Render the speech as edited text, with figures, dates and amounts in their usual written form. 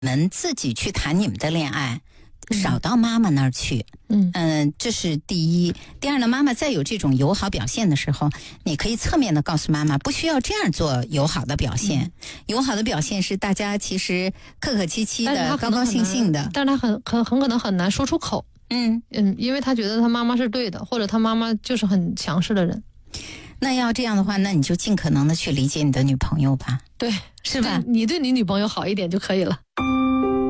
们自己去谈你们的恋爱，少到妈妈那儿去。这是第一。第二呢，妈妈在有这种友好表现的时候，你可以侧面的告诉妈妈，不需要这样做友好的表现。友好的表现是大家其实客客气气的，高高兴兴的。 但是他很可能很难说出口。因为他觉得他妈妈是对的，或者他妈妈就是很强势的人。 那要这样的话，那你就尽可能的去理解你的女朋友吧。 对， 是吧？ 你对你女朋友好一点就可以了。